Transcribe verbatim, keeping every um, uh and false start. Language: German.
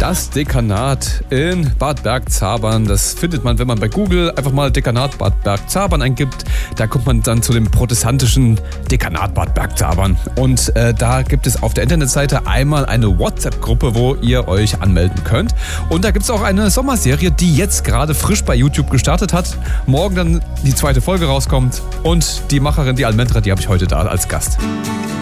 Das Dekanat in Bad Bergzabern, das findet man, wenn man bei Google einfach mal Dekanat Bad Bergzabern eingibt. Da kommt man dann zu dem protestantischen Dekanat Bad Bergzabern. Und äh, da gibt es auf der Internetseite einmal eine WhatsApp-Gruppe, wo ihr euch anmelden könnt. Und da gibt es auch eine Sommerserie, die jetzt gerade frisch bei YouTube gestartet hat. Morgen dann die zweite Folge rauskommt. Und die Macherin, die Almendra, die habe ich heute da als Gast.